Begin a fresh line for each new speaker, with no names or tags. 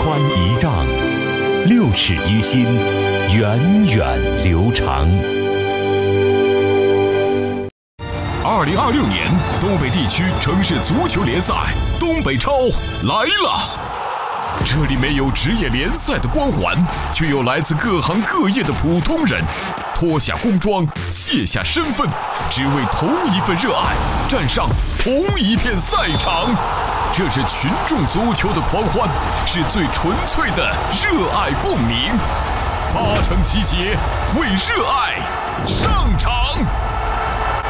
宽1丈，6尺于心，源远流长。
2026年东北地区城市足球联赛东北超来了。这里没有职业联赛的光环，却有来自各行各业的普通人，脱下工装，卸下身份，只为同一份热爱，站上同一片赛场。这是群众足球的狂欢，是最纯粹的热爱共鸣。8城集结，为热爱上场。